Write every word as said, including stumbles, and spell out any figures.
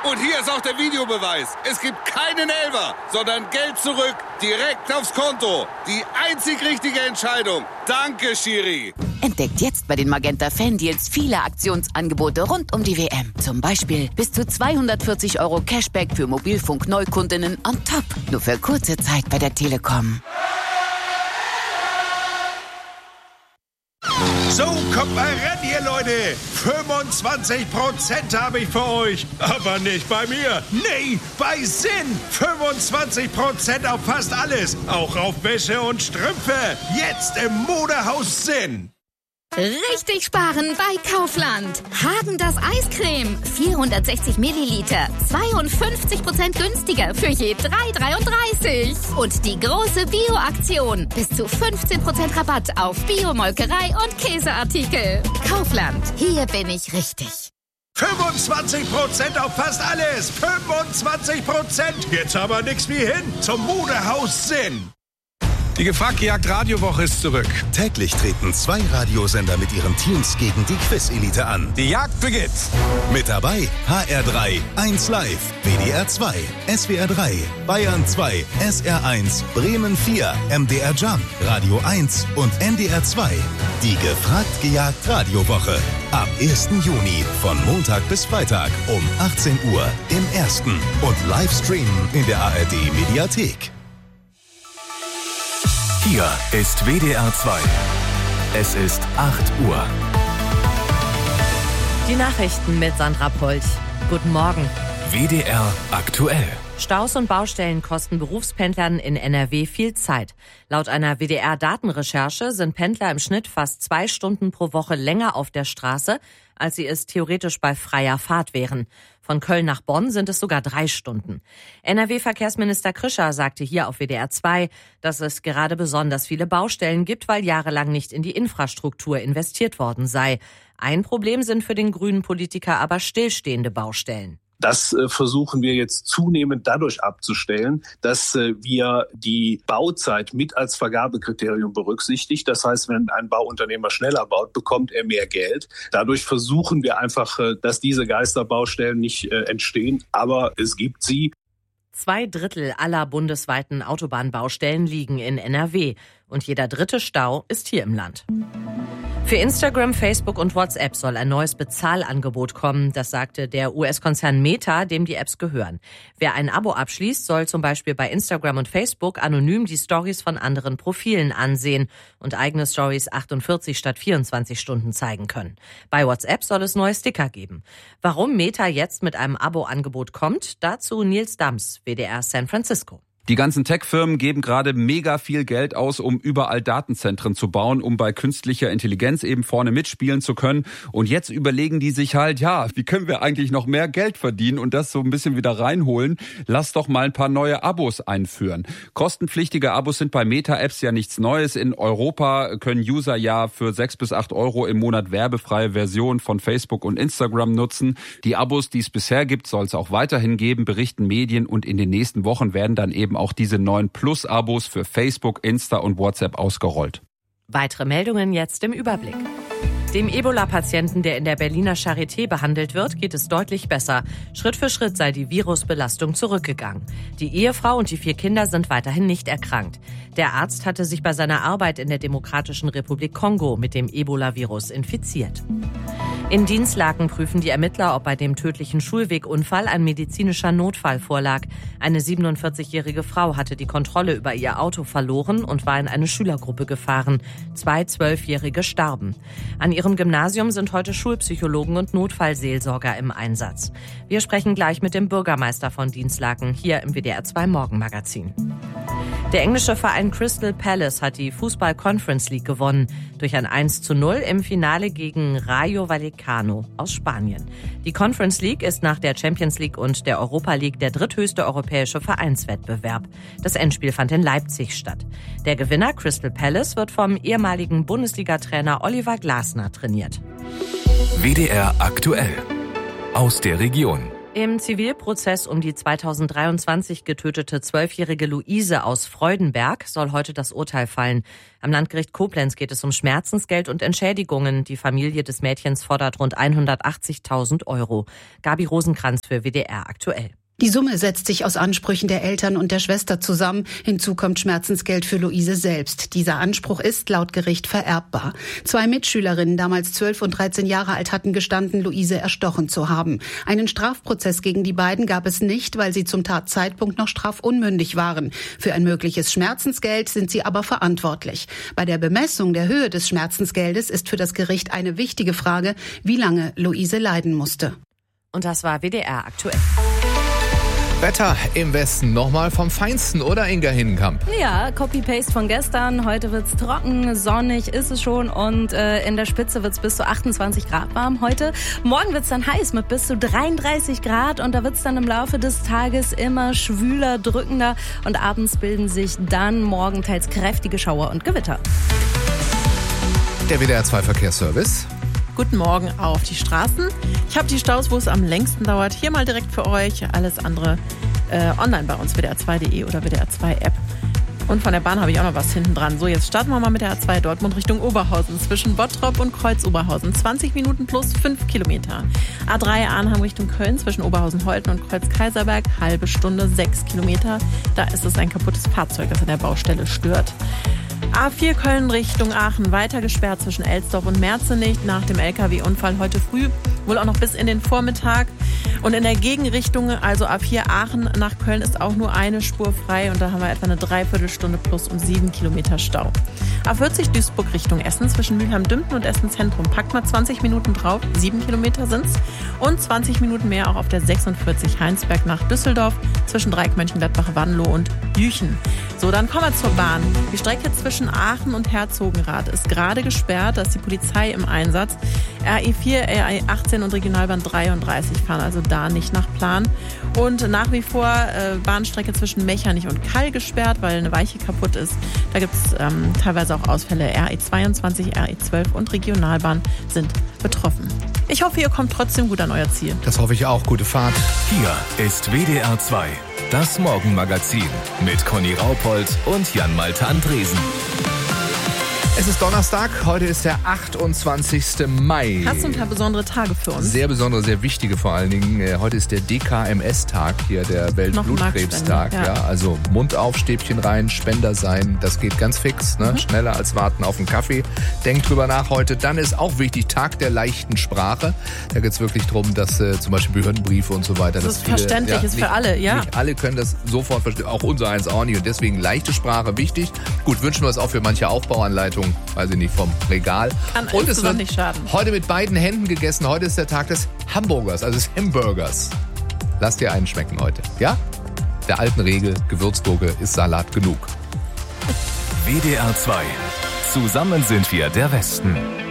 Und hier ist auch der Videobeweis. Es gibt keinen Elfer, sondern Geld zurück, direkt aufs Konto. Die einzig richtige Entscheidung. Danke, Schiri. Entdeckt jetzt bei den Magenta Fan-Deals viele Aktionsangebote rund um die W M. Zum Beispiel bis zu zweihundertvierzig Euro Cashback für Mobilfunk-Neukundinnen on top. Nur für kurze Zeit bei der Telekom. So, kommt mal ran hier, Leute. fünfundzwanzig Prozent habe ich für euch. Aber nicht bei mir. Nee, bei Sinn. fünfundzwanzig Prozent auf fast alles. Auch auf Wäsche und Strümpfe. Jetzt im Modehaus Sinn. Richtig sparen bei Kaufland. Häagen-Dazs Eiscreme. vierhundertsechzig Milliliter. zweiundfünfzig Prozent günstiger für je drei dreiunddreißig. Und die große Bio-Aktion. Bis zu fünfzehn Prozent Rabatt auf Bio-Molkerei und Käseartikel. Kaufland. Hier bin ich richtig. fünfundzwanzig Prozent auf fast alles. fünfundzwanzig Prozent. Jetzt aber nix wie hin zum Modehaus Sinn. Die Gefragt-Gejagt-Radiowoche ist zurück. Täglich treten zwei Radiosender mit ihren Teams gegen die Quiz-Elite an. Die Jagd beginnt. Mit dabei H R drei, eins Live, W D R zwei, S W R drei, Bayern zwei, S R eins, Bremen vier, M D R Jump, Radio eins und N D R zwei. Die Gefragt-Gejagt-Radiowoche. Ab ersten Juni von Montag bis Freitag um achtzehn Uhr im Ersten und Livestream in der A R D-Mediathek. Hier ist W D R zwei. Es ist acht Uhr. Die Nachrichten mit Sandra Polch. Guten Morgen. W D R aktuell. Staus und Baustellen kosten Berufspendlern in N R W viel Zeit. Laut einer W D R-Datenrecherche sind Pendler im Schnitt fast zwei Stunden pro Woche länger auf der Straße, als sie es theoretisch bei freier Fahrt wären. Von Köln nach Bonn sind es sogar drei Stunden. N R W-Verkehrsminister Krischer sagte hier auf W D R zwei, dass es gerade besonders viele Baustellen gibt, weil jahrelang nicht in die Infrastruktur investiert worden sei. Ein Problem sind für den grünen Politiker aber stillstehende Baustellen. Das äh, versuchen wir jetzt zunehmend dadurch abzustellen, dass äh, wir die Bauzeit mit als Vergabekriterium berücksichtigt. Das heißt, wenn ein Bauunternehmer schneller baut, bekommt er mehr Geld. Dadurch versuchen wir einfach, äh, dass diese Geisterbaustellen nicht äh, entstehen. Aber es gibt sie. Zwei Drittel aller bundesweiten Autobahnbaustellen liegen in N R W. Und jeder dritte Stau ist hier im Land. Für Instagram, Facebook und WhatsApp soll ein neues Bezahlangebot kommen. Das sagte der U S-Konzern Meta, dem die Apps gehören. Wer ein Abo abschließt, soll zum Beispiel bei Instagram und Facebook anonym die Stories von anderen Profilen ansehen und eigene Stories achtundvierzig statt vierundzwanzig Stunden zeigen können. Bei WhatsApp soll es neue Sticker geben. Warum Meta jetzt mit einem Abo-Angebot kommt, dazu Nils Dams, W D R San Francisco. Die ganzen Tech-Firmen geben gerade mega viel Geld aus, um überall Datenzentren zu bauen, um bei künstlicher Intelligenz eben vorne mitspielen zu können. Und jetzt überlegen die sich halt, ja, wie können wir eigentlich noch mehr Geld verdienen und das so ein bisschen wieder reinholen? Lass doch mal ein paar neue Abos einführen. Kostenpflichtige Abos sind bei Meta-Apps ja nichts Neues. In Europa können User ja für sechs bis acht Euro im Monat werbefreie Versionen von Facebook und Instagram nutzen. Die Abos, die es bisher gibt, soll es auch weiterhin geben, berichten Medien. Und in den nächsten Wochen werden dann eben auch diese neuen Plus-Abos für Facebook, Insta und WhatsApp ausgerollt. Weitere Meldungen jetzt im Überblick. Dem Ebola-Patienten, der in der Berliner Charité behandelt wird, geht es deutlich besser. Schritt für Schritt sei die Virusbelastung zurückgegangen. Die Ehefrau und die vier Kinder sind weiterhin nicht erkrankt. Der Arzt hatte sich bei seiner Arbeit in der Demokratischen Republik Kongo mit dem Ebola-Virus infiziert. In Dinslaken prüfen die Ermittler, ob bei dem tödlichen Schulwegunfall ein medizinischer Notfall vorlag. Eine siebenundvierzigjährige Frau hatte die Kontrolle über ihr Auto verloren und war in eine Schülergruppe gefahren. Zwei Zwölfjährige starben. An ihrem Gymnasium sind heute Schulpsychologen und Notfallseelsorger im Einsatz. Wir sprechen gleich mit dem Bürgermeister von Dinslaken hier im W D R zwei Morgenmagazin. Der englische Verein Crystal Palace hat die Fußball-Conference League gewonnen. Durch ein eins zu null im Finale gegen Rayo Vallecano aus Spanien. Die Conference League ist nach der Champions League und der Europa League der dritthöchste europäische Vereinswettbewerb. Das Endspiel fand in Leipzig statt. Der Gewinner Crystal Palace wird vom ehemaligen Bundesliga-Trainer Oliver Glasner trainiert. W D R aktuell. Aus der Region. Im Zivilprozess um die zweitausenddreiundzwanzig getötete zwölfjährige Luise aus Freudenberg soll heute das Urteil fallen. Am Landgericht Koblenz geht es um Schmerzensgeld und Entschädigungen. Die Familie des Mädchens fordert rund hundertachtzigtausend Euro. Gabi Rosenkranz für W D R aktuell. Die Summe setzt sich aus Ansprüchen der Eltern und der Schwester zusammen. Hinzu kommt Schmerzensgeld für Luise selbst. Dieser Anspruch ist laut Gericht vererbbar. Zwei Mitschülerinnen, damals zwölf und dreizehn Jahre alt, hatten gestanden, Luise erstochen zu haben. Einen Strafprozess gegen die beiden gab es nicht, weil sie zum Tatzeitpunkt noch strafunmündig waren. Für ein mögliches Schmerzensgeld sind sie aber verantwortlich. Bei der Bemessung der Höhe des Schmerzensgeldes ist für das Gericht eine wichtige Frage, wie lange Luise leiden musste. Und das war W D R aktuell. Wetter im Westen nochmal vom Feinsten, oder Inga Hindenkamp? Ja, Copy-Paste von gestern. Heute wird's trocken, sonnig ist es schon und äh, in der Spitze wird's bis zu achtundzwanzig Grad warm heute. Morgen wird's dann heiß mit bis zu dreiunddreißig Grad und da wird's dann im Laufe des Tages immer schwüler, drückender und abends bilden sich dann morgen teils kräftige Schauer und Gewitter. Der W D R zwei Verkehrsservice. Guten Morgen auf die Straßen. Ich habe die Staus, wo es am längsten dauert, hier mal direkt für euch. Alles andere äh, online bei uns, W D R zwei punkt de oder W D R zwei App. Und von der Bahn habe ich auch noch was hinten dran. So, jetzt starten wir mal mit der A zwei Dortmund Richtung Oberhausen. Zwischen Bottrop und Kreuz-Oberhausen. zwanzig Minuten plus fünf Kilometer. A drei Arnhem Richtung Köln zwischen Oberhausen-Holten und Kreuz-Kaiserberg. Halbe Stunde, sechs Kilometer. Da ist es ein kaputtes Fahrzeug, das an der Baustelle stört. A vier Köln Richtung Aachen weiter gesperrt zwischen Elsdorf und Merzenich nach dem L K W-Unfall heute früh, wohl auch noch bis in den Vormittag. Und in der Gegenrichtung, also A vier Aachen nach Köln, ist auch nur eine Spur frei und da haben wir etwa eine Dreiviertelstunde plus um sieben Kilometer Stau. A vierzig Duisburg Richtung Essen zwischen Mülheim-Dümpen und Essen Zentrum. Packt mal zwanzig Minuten drauf, sieben Kilometer sind's. Und zwanzig Minuten mehr auch auf der sechsundvierzig Heinsberg nach Düsseldorf zwischen Dreieck Mönchengladbach, Wanlo und Jüchen. So, dann kommen wir zur Bahn. Die Strecke zwischen Aachen und Herzogenrath ist gerade gesperrt, da ist die Polizei im Einsatz. R E vier, R E achtzehn und Regionalbahn dreiunddreißig fahren also da nicht nach Plan. Und nach wie vor äh, Bahnstrecke zwischen Mechernich und Kall gesperrt, weil eine Weiche kaputt ist. Da gibt es ähm, teilweise auch Ausfälle. R E zweiundzwanzig, R E zwölf und Regionalbahn sind betroffen. Ich hoffe, ihr kommt trotzdem gut an euer Ziel. Das hoffe ich auch. Gute Fahrt. Hier ist W D R zwei, das Morgenmagazin mit Conny Raupold und Jan-Malte Andresen. Es ist Donnerstag, heute ist der achtundzwanzigste Mai. Hast du ein paar besondere Tage für uns? Sehr besondere, sehr wichtige vor allen Dingen. Heute ist der D K M S-Tag, hier der Weltblutkrebstag. Ja. Ja, also Mund auf, Stäbchen rein, Spender sein, das geht ganz fix, ne? Mhm. Schneller als warten auf einen Kaffee. Denkt drüber nach heute. Dann ist auch wichtig, Tag der leichten Sprache. Da geht es wirklich darum, dass äh, zum Beispiel Behördenbriefe und so weiter. Das ist viele, verständlich, ja, ist für alle, ja. Nicht alle können das sofort verstehen, auch unser eins auch nicht. Und deswegen leichte Sprache wichtig. Gut, wünschen wir es auch für manche Aufbauanleitungen. Weiß ich nicht, vom Regal. Kann und es wird nicht schaden. Heute mit beiden Händen gegessen. Heute ist der Tag des Hamburgers, also des Hamburgers. Lass dir einen schmecken heute, ja? Der alten Regel, Gewürzdrucke ist Salat genug. W D R zwei. Zusammen sind wir der Westen.